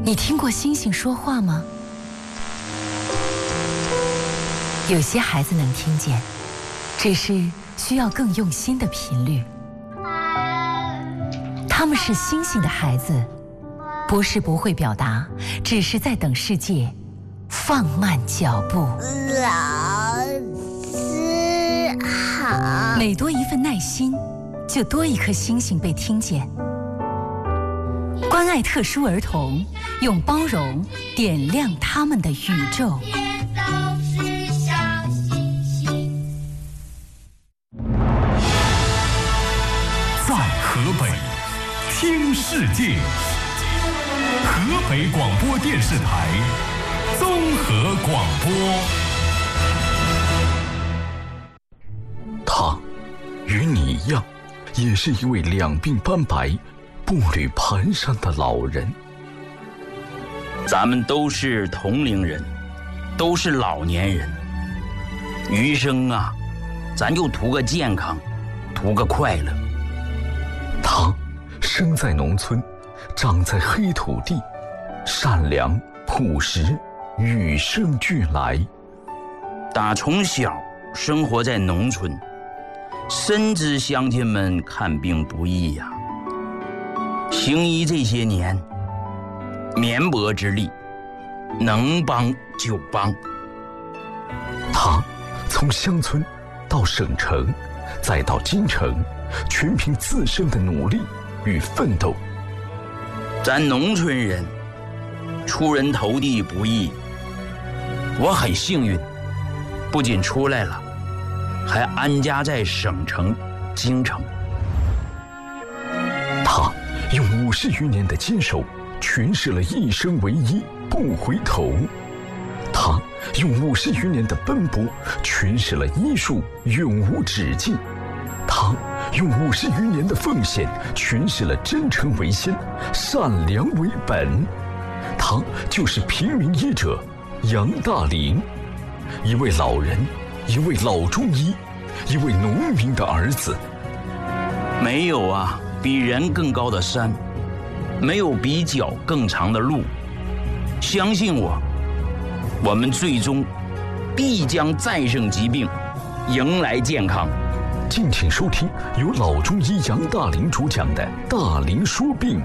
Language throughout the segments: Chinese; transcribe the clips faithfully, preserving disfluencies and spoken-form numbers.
你听过星星说话吗？有些孩子能听见，只是需要更用心的频率。他们是星星的孩子，不是不会表达，只是在等世界放慢脚步。 老师好。 每多一份耐心，就多一颗星星被听见。关爱特殊儿童，用包容点亮他们的宇宙。 在河北听世界，河北广播电视台综合广播。 他与你一样，也是一位两鬓斑白、步履蹒跚的老人。 咱们都是同龄人，都是老年人，余生啊，咱就图个健康，图个快乐。 他生在农村，长在黑土地，善良朴实，与生俱来。 打从小生活在农村，深知乡亲们看病不易呀、啊。行医这些年，绵薄之力，能帮就帮。 他从乡村到省城，再到京城，全凭自身的努力与奋斗。 咱农村人出人头地不易，我很幸运，不仅出来了，还安家在省城京城。 他用五十余年的坚守，诠释了一生为一，不回头。他用五十余年的奔波，诠释了医术永无止境。他用五十余年的奉献，诠释了真诚为先，善良为本。他就是平民医者杨大林，一位老人，一位老中医，一位农民的儿子。 没有啊比人更高的山，没有比脚更长的路。相信我，我们最终必将战胜疾病，迎来健康。 敬请收听由老中医杨大林主讲的《大林说病》。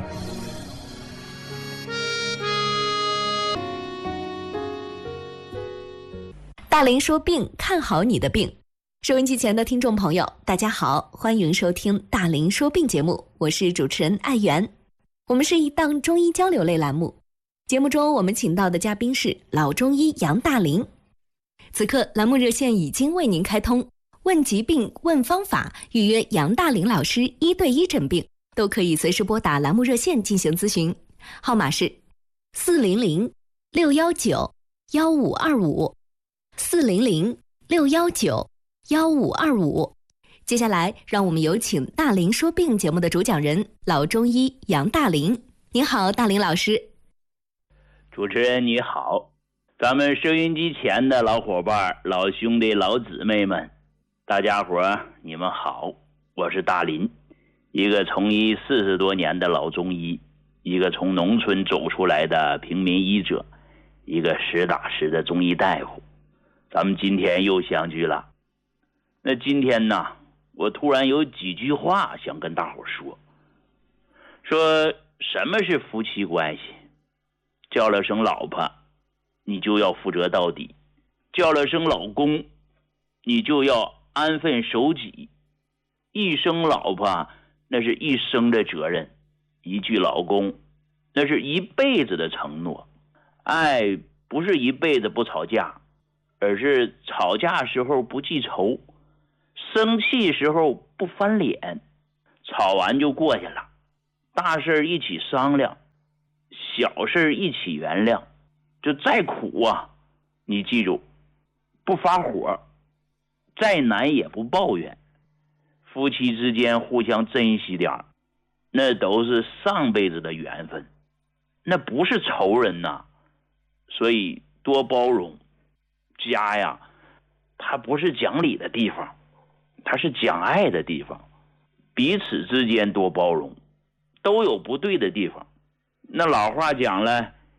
大林说病，看好你的病。收音机前的听众朋友，大家好，欢迎收听大林说病节目，我是主持人艾媛。我们是一档中医交流类栏目，节目中我们请到的嘉宾是老中医杨大林。此刻栏目热线已经为您开通，问疾病问方法，预约杨大林老师一对一诊病，都可以随时拨打栏目热线进行咨询，号码是四零零六幺九幺五二五四零零六幺九幺五二五。接下来让我们有请大林说病节目的主讲人老中医杨大林。您好，大林老师。 主持人你好，咱们收音机前的老伙伴、老兄弟、老姊妹们，大家伙你们好，我是大林，一个从医四十多年的老中医，一个从农村走出来的平民医者，一个实打实的中医大夫。咱们今天又相聚了。那今天呢，我突然有几句话想跟大伙说。说什么是夫妻关系？叫了声老婆，你就要负责到底；叫了声老公，你就要安分守己。一声老婆，那是一生的责任；一句老公，那是一辈子的承诺。爱不是一辈子不吵架，而是吵架时候不记仇，生气时候不翻脸，吵完就过去了，大事一起商量，小事一起原谅。就再苦啊，你记住，不发火，再难也不抱怨。夫妻之间互相珍惜点，那都是上辈子的缘分，那不是仇人呐。所以多包容。家呀，它不是讲理的地方，它是讲爱的地方。彼此之间多包容，都有不对的地方。那老话讲了，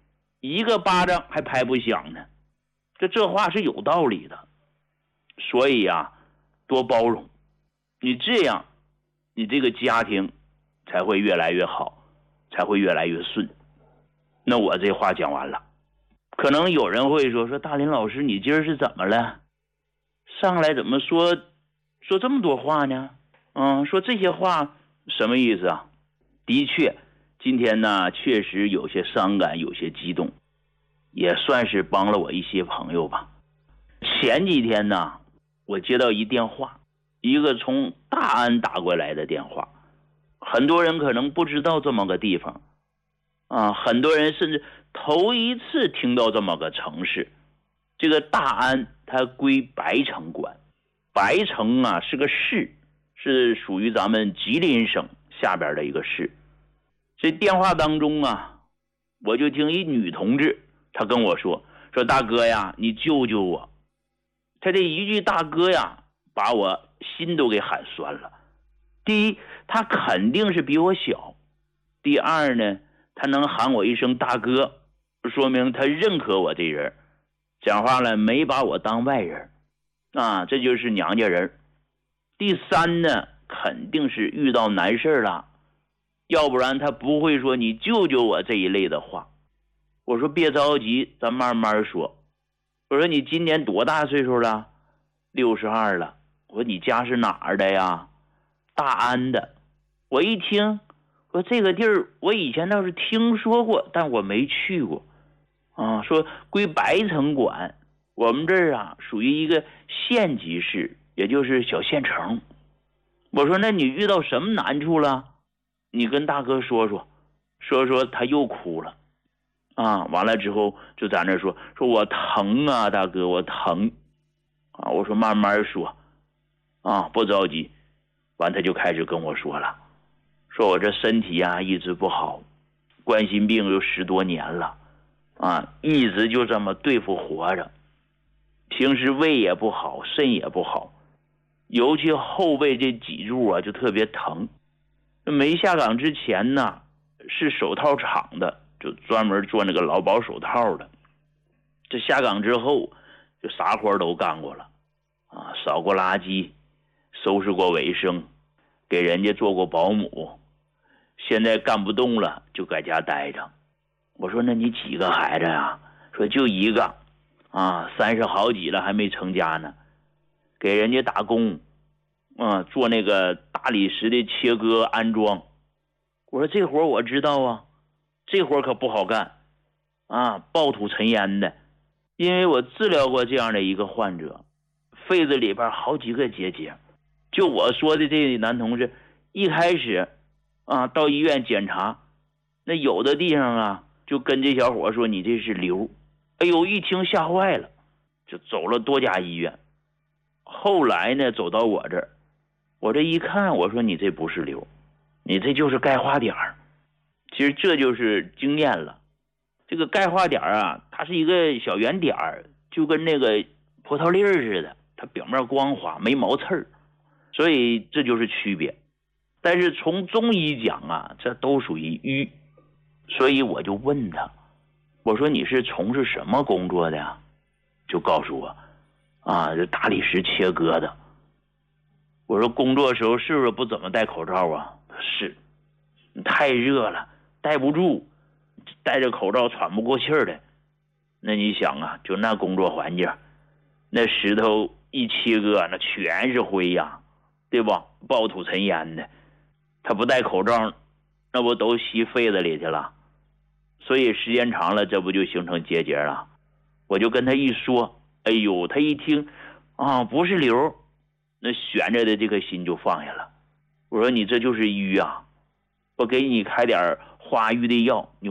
一个巴掌还拍不响呢。这这话是有道理的。所以啊，多包容，你这样你这个家庭才会越来越好，才会越来越顺。那我这话讲完了。可能有人会说说大林老师，你今儿是怎么了？上来怎么说说这么多话呢？嗯，说这些话什么意思啊？的确，今天呢确实有些伤感，有些激动，也算是帮了我一些朋友吧。前几天呢，我接到一电话，一个从大安打过来的电话。很多人可能不知道这么个地方啊，很多人甚至头一次听到这么个城市。这个大安它归白城管，白城啊是个市，是属于咱们吉林省下边的一个市。这电话当中啊，我就听一女同志，她跟我说说大哥呀，你救救我。她这一句大哥呀，把我心都给喊酸了。第一，她肯定是比我小；第二呢，她能喊我一声大哥，说明她认可我这人，讲话了没把我当外人啊，这就是娘家人。第三呢，肯定是遇到难事了，要不然她不会说你救救我这一类的话。我说别着急，咱慢慢说。我说你今年多大岁数了？六十二了。我说你家是哪儿的呀？大安的。我一听，说这个地儿我以前倒是听说过，但我没去过啊。说归白城管，我们这儿啊属于一个县级市，也就是小县城。我说那你遇到什么难处了？你跟大哥说说。说说他又哭了啊。完了之后就在那说说我疼啊大哥，我疼啊。我说慢慢说啊，不着急。完他就开始跟我说了，说我这身体啊一直不好，冠心病有十多年了啊，一直就这么对付活着。平时胃也不好，肾也不好，尤其后背这脊柱啊就特别疼。没下岗之前呢是手套厂的，就专门做那个劳保手套的。这下岗之后就啥活都干过了啊，扫过垃圾，收拾过卫生，给人家做过保姆。现在干不动了，就在家待着。我说那你几个孩子呀？说就一个啊，三十好几了还没成家呢。给人家打工啊，做那个大理石的切割安装。我说这活我知道啊，这活可不好干啊，暴土沉烟的。因为我治疗过这样的一个患者，肺子里边好几个结节。就我说的这男同志，一开始啊到医院检查，那有的地方啊就跟这小伙说你这是瘤。哎呦，一听吓坏了，就走了多家医院。后来呢走到我这儿，我这一看，我说你这不是瘤，你这就是钙化点儿。其实这就是经验了。这个钙化点啊，它是一个小圆点儿，就跟那个葡萄粒儿似的，它表面光滑，没毛刺儿，所以这就是区别。但是从中医讲啊，这都属于瘀。所以我就问他，我说你是从事什么工作的呀？就告诉我啊，这大理石切割的。我说工作的时候是不是不怎么戴口罩啊？是，太热了，戴不住，戴着口罩喘不过气儿来。那你想啊，就那工作环境，那石头一切割，那全是灰呀，对吧？暴土沉烟的，他不戴口罩，那不都吸肺子里去了？所以时间长了，这不就形成结节了？我就跟他一说，哎呦，他一听啊，不是瘤，那悬着的这颗心就放下了。我说你这就是瘀啊，我给你开点化瘀的药，你